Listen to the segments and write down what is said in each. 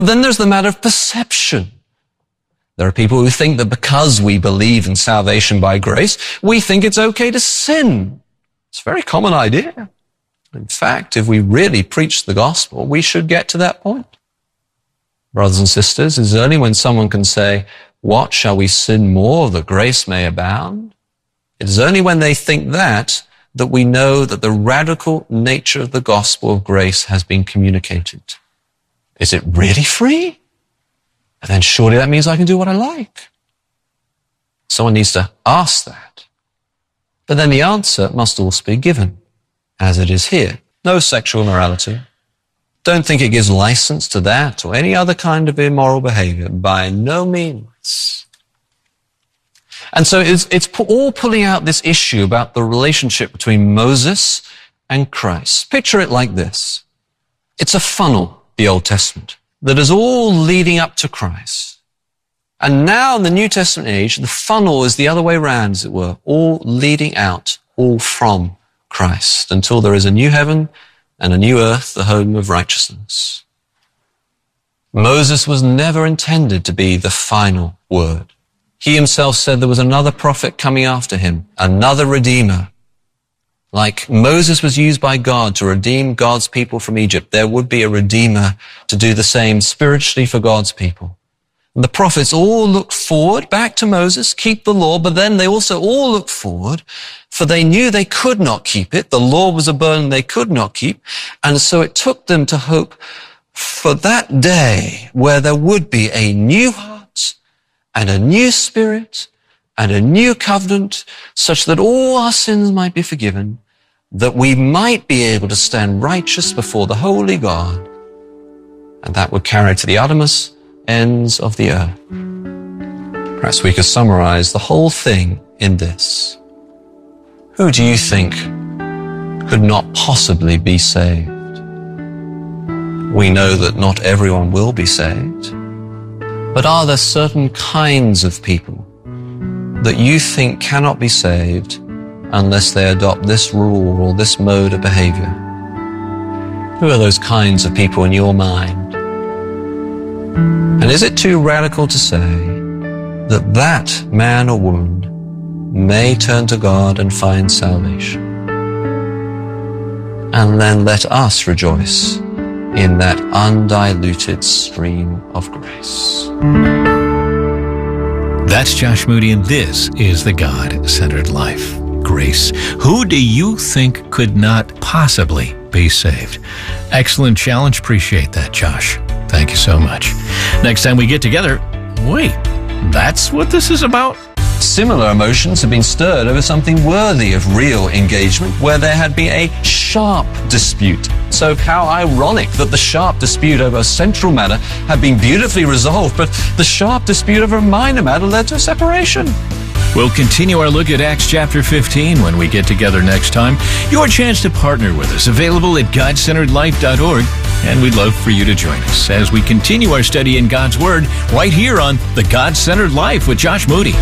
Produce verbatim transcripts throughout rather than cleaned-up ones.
Then there's the matter of perception. There are people who think that because we believe in salvation by grace, we think it's okay to sin. It's a very common idea. In fact, if we really preach the gospel, we should get to that point. Brothers and sisters, it's only when someone can say, what, shall we sin more that grace may abound? It is only when they think that that we know that the radical nature of the gospel of grace has been communicated. Is it really free? And then surely that means I can do what I like. Someone needs to ask that. But then the answer must also be given, as it is here. No sexual immorality. Don't think it gives license to that or any other kind of immoral behavior. By no means. And so it's, it's all pulling out this issue about the relationship between Moses and Christ. Picture it like this. It's a funnel, the Old Testament, that is all leading up to Christ. And now in the New Testament age, the funnel is the other way around, as it were, all leading out, all from Christ, until there is a new heaven and a new earth, the home of righteousness. Moses was never intended to be the final word. He himself said there was another prophet coming after him, another redeemer. Like Moses was used by God to redeem God's people from Egypt, there would be a redeemer to do the same spiritually for God's people. And the prophets all looked forward back to Moses, keep the law, but then they also all looked forward, for they knew they could not keep it. The law was a burden they could not keep. And so it took them to hope for that day where there would be a new heart and a new spirit and a new covenant, such that all our sins might be forgiven, that we might be able to stand righteous before the holy God, and that would carry to the uttermost ends of the earth. Perhaps we could summarize the whole thing in this. Who do you think could not possibly be saved? We know that not everyone will be saved, but are there certain kinds of people that you think cannot be saved unless they adopt this rule or this mode of behavior? Who are those kinds of people in your mind? And is it too radical to say that that man or woman may turn to God and find salvation? And then let us rejoice in that undiluted stream of grace. That's Josh Moody, and this is the God-Centered Life. Grace. Who do you think could not possibly be saved? Excellent challenge. Appreciate that, Josh. Thank you so much. Next time we get together, wait, that's what this is about? Similar emotions have been stirred over something worthy of real engagement, where there had been a sharp dispute. So how ironic that the sharp dispute over a central matter had been beautifully resolved, but the sharp dispute over a minor matter led to a separation. We'll continue our look at Acts chapter fifteen when we get together next time. Your chance to partner with us, available at God Centered Life dot org, and we'd love for you to join us as we continue our study in God's Word right here on The God-Centered Life with Josh Moody.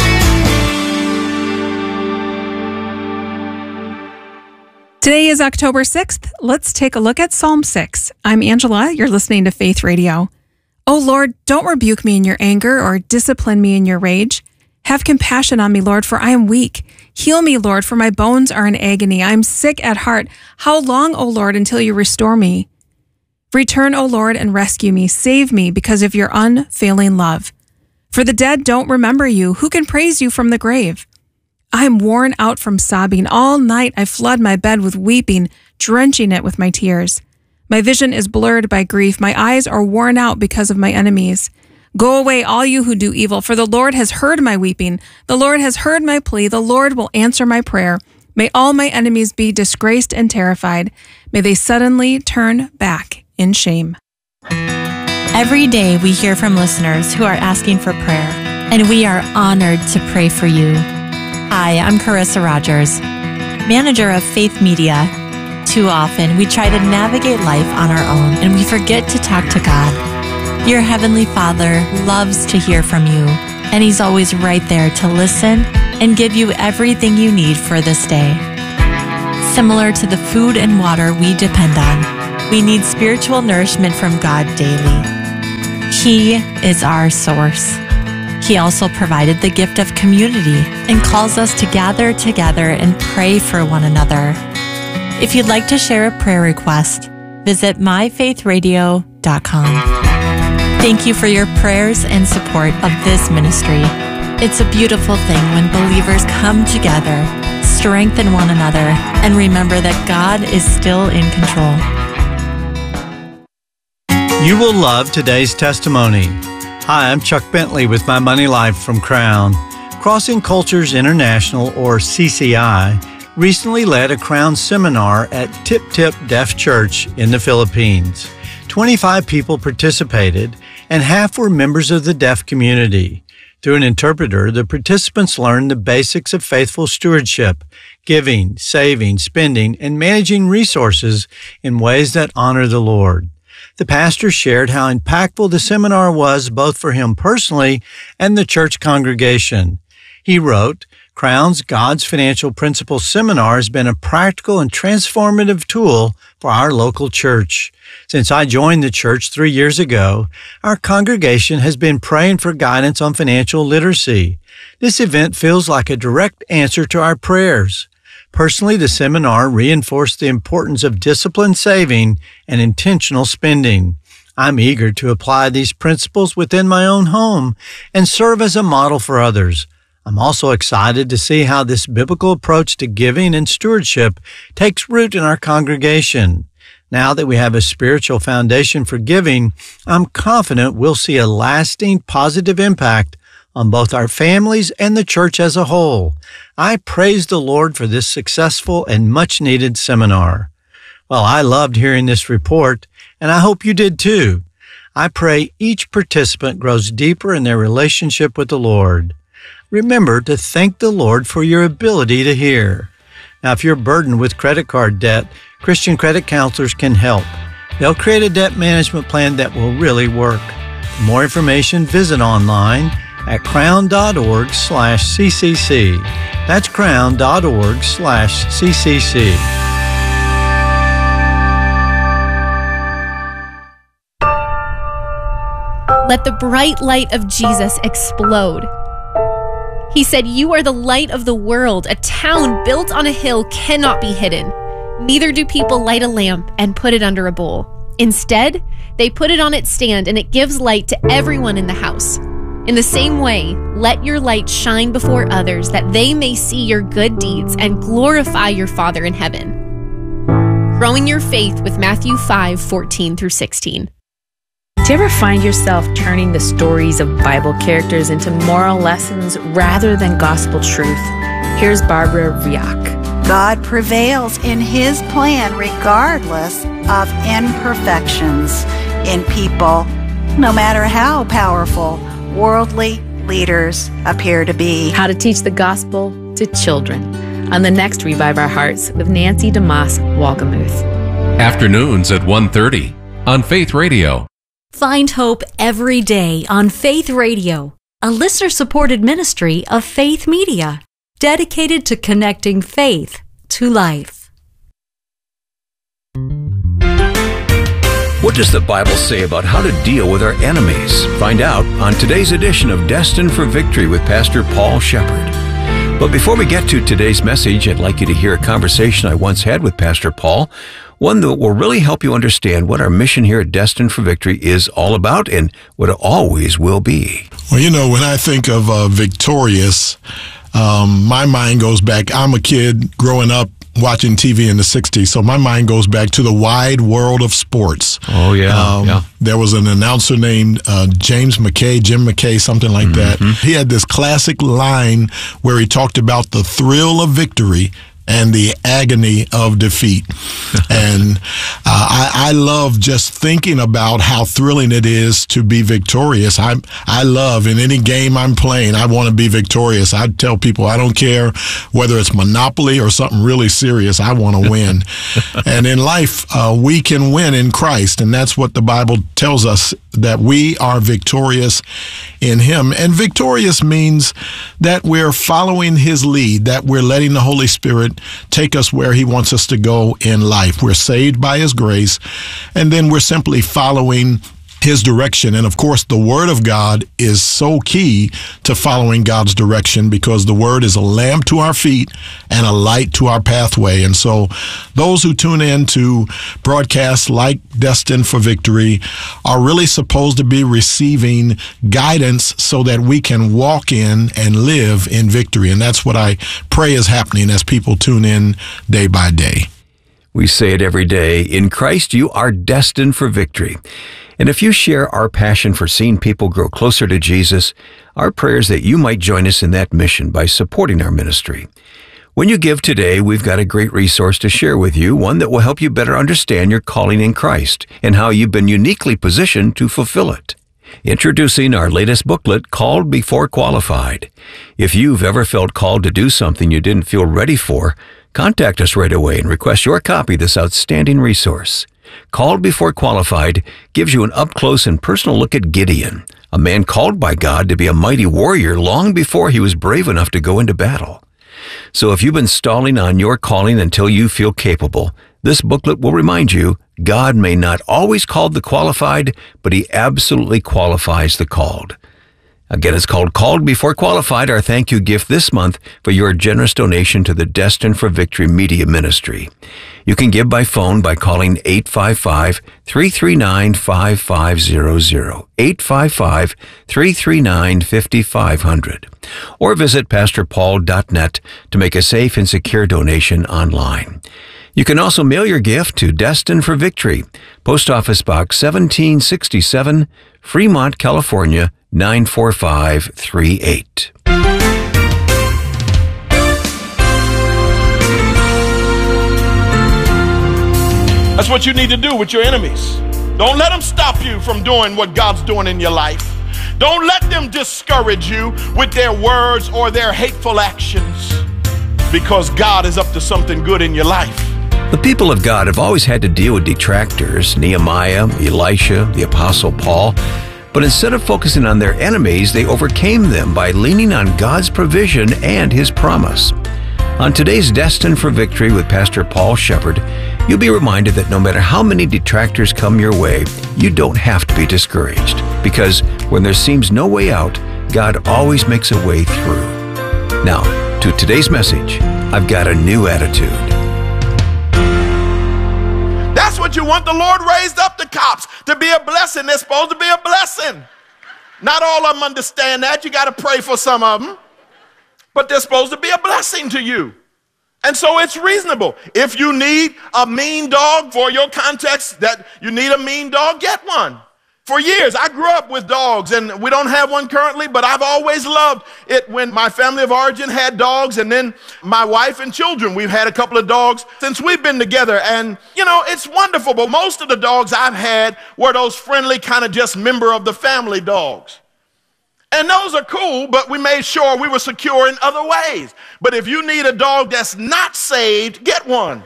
Today is October sixth. Let's take a look at Psalm six. I'm Angela. You're listening to Faith Radio. Oh Lord, don't rebuke me in your anger or discipline me in your rage. Have compassion on me, Lord, for I am weak. Heal me, Lord, for my bones are in agony. I am sick at heart. How long, O Lord, until you restore me? Return, O Lord, and rescue me. Save me because of your unfailing love. For the dead don't remember you. Who can praise you from the grave? I am worn out from sobbing. All night I flood my bed with weeping, drenching it with my tears. My vision is blurred by grief. My eyes are worn out because of my enemies. Go away, all you who do evil, for the Lord has heard my weeping. The Lord has heard my plea. The Lord will answer my prayer. May all my enemies be disgraced and terrified. May they suddenly turn back in shame. Every day we hear from listeners who are asking for prayer, and we are honored to pray for you. Hi, I'm Carissa Rogers, manager of Faith Media. Too often, we try to navigate life on our own, and we forget to talk to God. Your Heavenly Father loves to hear from you, and He's always right there to listen and give you everything you need for this day. Similar to the food and water we depend on, we need spiritual nourishment from God daily. He is our source. He also provided the gift of community and calls us to gather together and pray for one another. If you'd like to share a prayer request, visit my faith radio dot com. Thank you for your prayers and support of this ministry. It's a beautiful thing when believers come together, strengthen one another, and remember that God is still in control. You will love today's testimony. Hi, I'm Chuck Bentley with My Money Life from Crown. Crossing Cultures International, or C C I, recently led a Crown seminar at Tip Tip Deaf Church in the Philippines. twenty-five people participated, and half were members of the deaf community. Through an interpreter, the participants learned the basics of faithful stewardship, giving, saving, spending, and managing resources in ways that honor the Lord. The pastor shared how impactful the seminar was both for him personally and the church congregation. He wrote, Crown's God's Financial Principles Seminar has been a practical and transformative tool for our local church. Since I joined the church three years ago, our congregation has been praying for guidance on financial literacy. This event feels like a direct answer to our prayers. Personally, the seminar reinforced the importance of disciplined saving and intentional spending. I'm eager to apply these principles within my own home and serve as a model for others. I'm also excited to see how this biblical approach to giving and stewardship takes root in our congregation. Now that we have a spiritual foundation for giving, I'm confident we'll see a lasting positive impact on both our families and the church as a whole. I praise the Lord for this successful and much-needed seminar. Well, I loved hearing this report, and I hope you did too. I pray each participant grows deeper in their relationship with the Lord. Remember to thank the Lord for your ability to hear. Now, if you're burdened with credit card debt, Christian credit counselors can help. They'll create a debt management plan that will really work. For more information, visit online at crown.org slash ccc. That's crown.org slash ccc. Let the bright light of Jesus explode. He said, "You are the light of the world. A town built on a hill cannot be hidden. Neither do people light a lamp and put it under a bowl. Instead, they put it on its stand, and it gives light to everyone in the house. In the same way, let your light shine before others, that they may see your good deeds and glorify your Father in heaven." Growing your faith with Matthew five, fourteen through sixteen. Do you ever find yourself turning the stories of Bible characters into moral lessons rather than gospel truth? Here's Barbara Riak. God prevails in His plan regardless of imperfections in people, no matter how powerful worldly leaders appear to be. How to teach the gospel to children on the next Revive Our Hearts with Nancy DeMoss Walgamuth. Afternoons at one thirty on Faith Radio. Find hope every day on Faith Radio, a listener-supported ministry of Faith Media, dedicated to connecting faith to life. What does the Bible say about how to deal with our enemies? Find out on today's edition of Destined for Victory with Pastor Paul Shepard. But before we get to today's message, I'd like you to hear a conversation I once had with Pastor Paul, one that will really help you understand what our mission here at Destined for Victory is all about and what it always will be. Well, you know, when I think of uh, victorious, um, my mind goes back. I'm a kid growing up watching T V in the sixties, so my mind goes back to the wide world of sports. Oh, yeah. Um, yeah. There was an announcer named uh, James McKay, Jim McKay, something like mm-hmm. that. He had this classic line where he talked about the thrill of victory and the agony of defeat. And uh, I, I love just thinking about how thrilling it is to be victorious. I I love, in any game I'm playing, I want to be victorious. I tell people I don't care whether it's Monopoly or something really serious, I want to win. And in life, uh, we can win in Christ, and that's what the Bible tells us, that we are victorious in Him. And victorious means that we're following His lead, that we're letting the Holy Spirit take us where He wants us to go in life. We're saved by His grace, and then we're simply following his direction. And of course, the word of God is so key to following God's direction, because the word is a lamp to our feet and a light to our pathway. And so those who tune in to broadcasts like Destined for Victory are really supposed to be receiving guidance so that we can walk in and live in victory. And that's what I pray is happening as people tune in day by day. We say it every day. In Christ, you are destined for victory. And if you share our passion for seeing people grow closer to Jesus, our prayer is that you might join us in that mission by supporting our ministry. When you give today, we've got a great resource to share with you, one that will help you better understand your calling in Christ and how you've been uniquely positioned to fulfill it. Introducing our latest booklet, Called Before Qualified. If you've ever felt called to do something you didn't feel ready for, contact us right away and request your copy of this outstanding resource. Called Before Qualified gives you an up-close and personal look at Gideon, a man called by God to be a mighty warrior long before he was brave enough to go into battle. So if you've been stalling on your calling until you feel capable, this booklet will remind you God may not always call the qualified, but he absolutely qualifies the called. Again, it's called Called Before Qualified, our thank you gift this month for your generous donation to the Destined for Victory Media Ministry. You can give by phone by calling eight five five, three three nine, five five zero zero, eight five five, three three nine, five five zero zero, or visit pastor paul dot net to make a safe and secure donation online. You can also mail your gift to Destined for Victory, Post Office Box seventeen sixty-seven, Fremont, California, nine four five three eight. That's what you need to do with your enemies. Don't let them stop you from doing what God's doing in your life. Don't let them discourage you with their words or their hateful actions, because God is up to something good in your life. The people of God have always had to deal with detractors, Nehemiah, Elisha, the Apostle Paul. But instead of focusing on their enemies, they overcame them by leaning on God's provision and his promise. On today's Destined for Victory with Pastor Paul Shepherd, you'll be reminded that no matter how many detractors come your way, you don't have to be discouraged, because when there seems no way out, God always makes a way through. Now, to today's message, I've got a new attitude. That's what you want. The Lord raised up the cops to be a blessing. They're supposed to be a blessing. Not all of them understand that. You got to pray for some of them. But they're supposed to be a blessing to you. And so it's reasonable. If you need a mean dog for your context, that you need a mean dog, get one. For years, I grew up with dogs, and we don't have one currently, but I've always loved it when my family of origin had dogs, and then my wife and children, we've had a couple of dogs since we've been together. And, you know, it's wonderful, but most of the dogs I've had were those friendly kind of just member of the family dogs. And those are cool, but we made sure we were secure in other ways. But if you need a dog that's not saved, get one.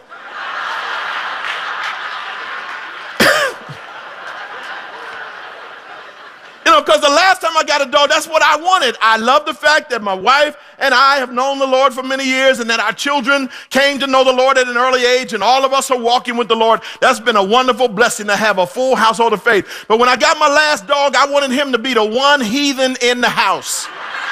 You know, because the last time I got a dog, that's what I wanted. I love the fact that my wife and I have known the Lord for many years, and that our children came to know the Lord at an early age, and all of us are walking with the Lord. That's been a wonderful blessing to have a full household of faith. But when I got my last dog, I wanted him to be the one heathen in the house.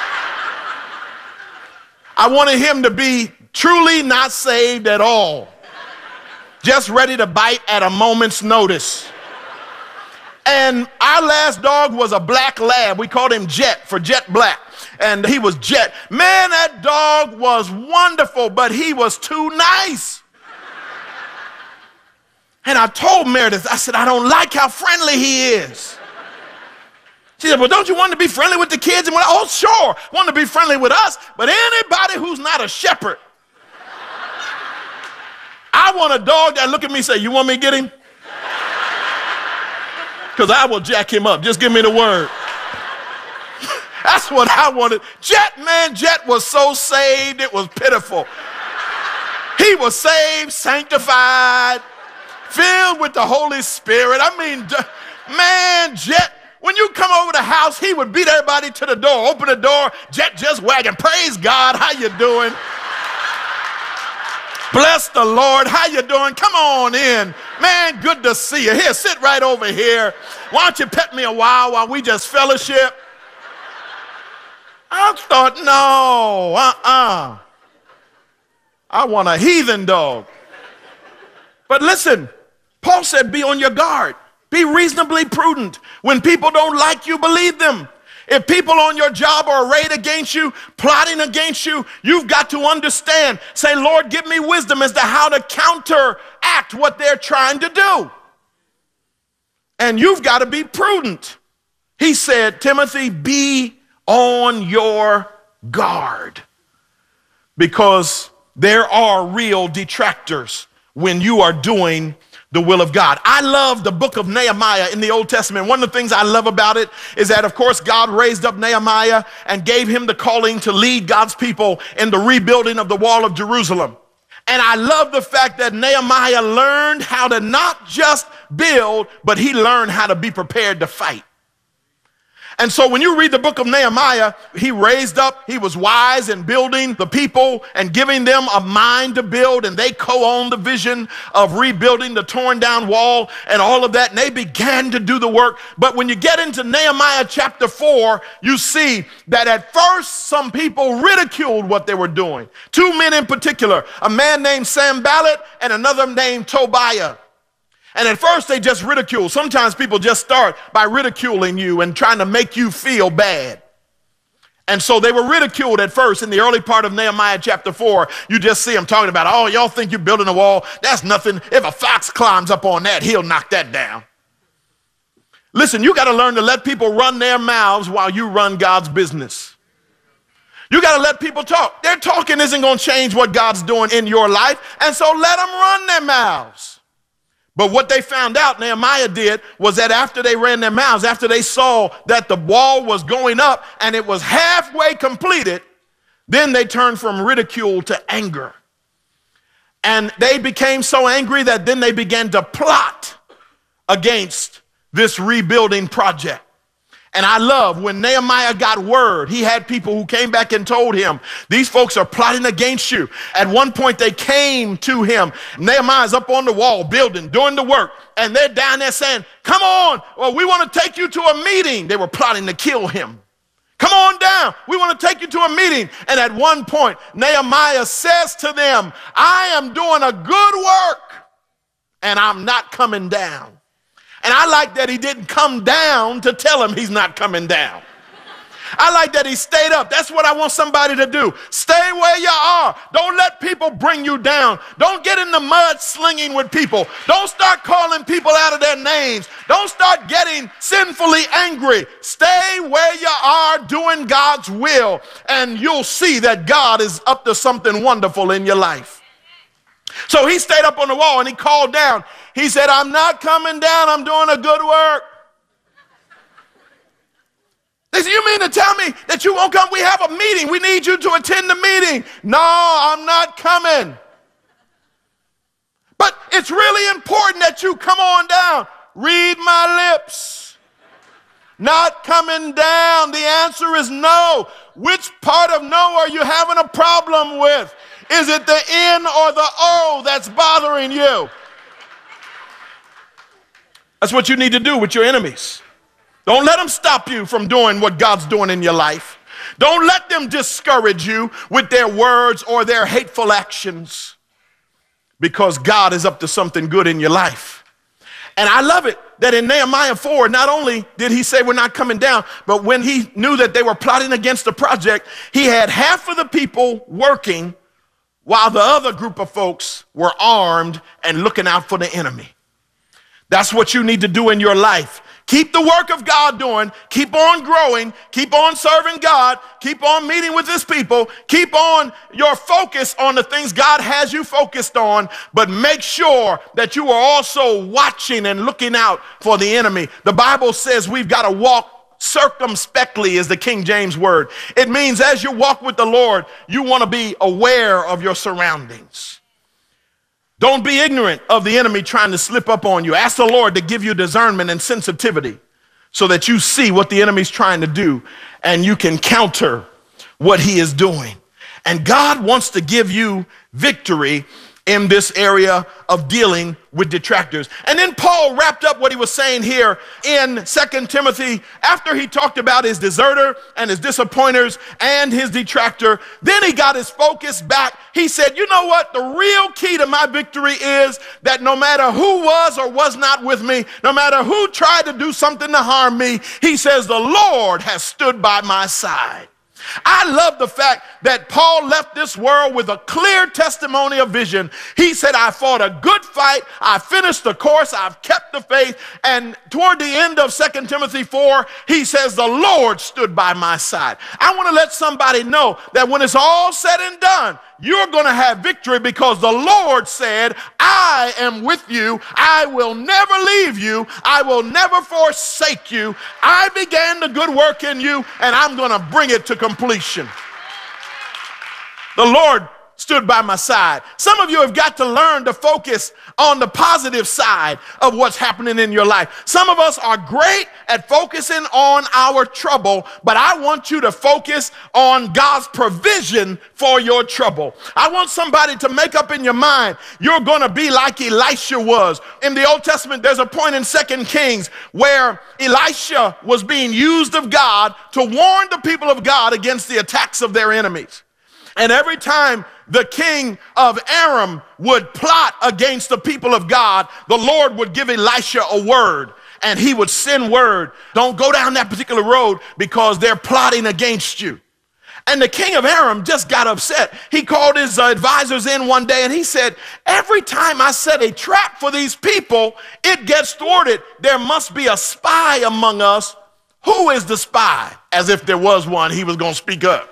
I wanted him to be truly not saved at all, just ready to bite at a moment's notice. And our last dog was a black lab. We called him Jet for Jet Black. And he was Jet. Man, that dog was wonderful, but he was too nice. And I told Meredith, I said, I don't like how friendly he is. She said, well, don't you want to be friendly with the kids? And we're like, oh, sure, want to be friendly with us, but anybody who's not a shepherd. I want a dog that look at me and say, you want me to get him? Because I will jack him up. Just give me the word. That's what I wanted. Jet, man, Jet was so saved, it was pitiful. He was saved, sanctified, filled with the Holy Spirit. I mean, man, Jet, when you come over the house, he would beat everybody to the door. Open the door, Jet just wagging. Praise God, how you doing? Bless the Lord, how you doing? Come on in. Man, good to see you. Here, sit right over here. Why don't you pet me a while while we just fellowship? I thought, no, uh-uh. I want a heathen dog. But listen, Paul said, be on your guard. Be reasonably prudent. When people don't like you, believe them. If people on your job are arrayed against you, plotting against you, you've got to understand. Say, Lord, give me wisdom as to how to counteract what they're trying to do. And you've got to be prudent. He said, Timothy, be on your guard. Because there are real detractors when you are doing the will of God. I love the book of Nehemiah in the Old Testament. One of the things I love about it is that, of course, God raised up Nehemiah and gave him the calling to lead God's people in the rebuilding of the wall of Jerusalem. And I love the fact that Nehemiah learned how to not just build, but he learned how to be prepared to fight. And so when you read the book of Nehemiah, he raised up, he was wise in building the people and giving them a mind to build, and they co-owned the vision of rebuilding the torn down wall and all of that, and they began to do the work. But when you get into Nehemiah chapter four, you see that at first some people ridiculed what they were doing. Two men in particular, a man named Sanballat and another named Tobiah. And at first they just ridicule. Sometimes people just start by ridiculing you and trying to make you feel bad. And so they were ridiculed at first in the early part of Nehemiah chapter four. You just see them talking about, oh, y'all think you're building a wall? That's nothing. If a fox climbs up on that, he'll knock that down. Listen, you got to learn to let people run their mouths while you run God's business. You got to let people talk. Their talking isn't going to change what God's doing in your life. And so let them run their mouths. But what they found out, Nehemiah did, was that after they ran their mouths, after they saw that the wall was going up and it was halfway completed, then they turned from ridicule to anger. And they became so angry that then they began to plot against this rebuilding project. And I love when Nehemiah got word, he had people who came back and told him, these folks are plotting against you. At one point they came to him. Nehemiah's up on the wall building, doing the work. And they're down there saying, come on, well, we want to take you to a meeting. They were plotting to kill him. Come on down. We want to take you to a meeting. And at one point, Nehemiah says to them, I am doing a good work and I'm not coming down. And I like that he didn't come down to tell him he's not coming down. I like that he stayed up. That's what I want somebody to do. Stay where you are. Don't let people bring you down. Don't get in the mud slinging with people. Don't start calling people out of their names. Don't start getting sinfully angry. Stay where you are doing God's will, and you'll see that God is up to something wonderful in your life. So he stayed up on the wall and he called down. He said, I'm not coming down. I'm doing a good work. They said, you mean to tell me that you won't come? We have a meeting. We need you to attend the meeting. No, I'm not coming. But it's really important that you come on down. Read my lips. Not coming down. The answer is no. Which part of no are you having a problem with? Is it the N or the O that's bothering you? That's what you need to do with your enemies. Don't let them stop you from doing what God's doing in your life. Don't let them discourage you with their words or their hateful actions, because God is up to something good in your life. And I love it that in Nehemiah four, not only did he say we're not coming down, but when he knew that they were plotting against the project, he had half of the people working while the other group of folks were armed and looking out for the enemy. That's what you need to do in your life. Keep the work of God doing. Keep on growing. Keep on serving God. Keep on meeting with his people. Keep on your focus on the things God has you focused on, but make sure that you are also watching and looking out for the enemy. The Bible says we've got to walk circumspectly, is the King James word. It means as you walk with the Lord, you want to be aware of your surroundings. Don't be ignorant of the enemy trying to slip up on you. Ask the Lord to give you discernment and sensitivity so that you see what the enemy's trying to do and you can counter what he is doing. And God wants to give you victory in this area of dealing with detractors. And then Paul wrapped up what he was saying here in Second Timothy after he talked about his deserter and his disappointers and his detractor. Then he got his focus back. He said, you know what? The real key to my victory is that no matter who was or was not with me, no matter who tried to do something to harm me, he says, the Lord has stood by my side. I love the fact that Paul left this world with a clear testimony of vision. He said, I fought a good fight. I finished the course. I've kept the faith. And toward the end of Second Timothy four, he says, the Lord stood by my side. I want to let somebody know that when it's all said and done, you're going to have victory because the Lord said, I am with you. I will never leave you. I will never forsake you. I began the good work in you, and I'm going to bring it to completion. The Lord stood by my side. Some of you have got to learn to focus on the positive side of what's happening in your life. Some of us are great at focusing on our trouble, but I want you to focus on God's provision for your trouble. I want somebody to make up in your mind, you're going to be like Elisha was. In the Old Testament, there's a point in Second Kings where Elisha was being used of God to warn the people of God against the attacks of their enemies. And every time the king of Aram would plot against the people of God, the Lord would give Elisha a word, and he would send word. Don't go down that particular road because they're plotting against you. And the king of Aram just got upset. He called his uh, advisors in one day and he said, every time I set a trap for these people, it gets thwarted. There must be a spy among us. Who is the spy? As if there was one, he was going to speak up.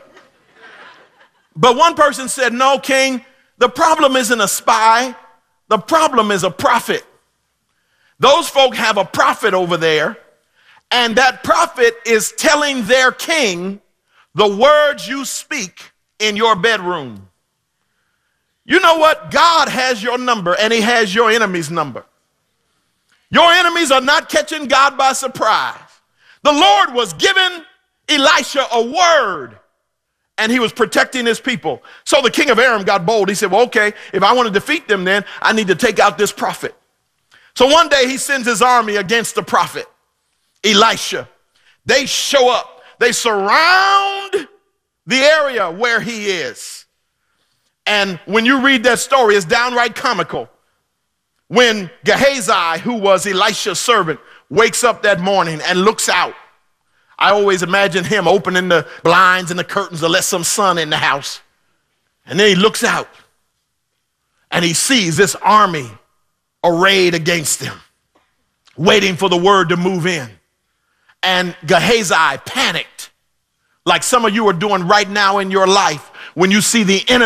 But one person said, no, king, the problem isn't a spy. The problem is a prophet. Those folk have a prophet over there, and that prophet is telling their king the words you speak in your bedroom. You know what? God has your number, and he has your enemy's number. Your enemies are not catching God by surprise. The Lord was giving Elisha a word, and he was protecting his people. So the king of Aram got bold. He said, well, okay, if I want to defeat them, then I need to take out this prophet. So one day he sends his army against the prophet, Elisha. They show up. They surround the area where he is. And when you read that story, it's downright comical. When Gehazi, who was Elisha's servant, wakes up that morning and looks out, I always imagine him opening the blinds and the curtains to let some sun in the house. And then he looks out and he sees this army arrayed against him, waiting for the word to move in. And Gehazi panicked, like some of you are doing right now in your life when you see the enemy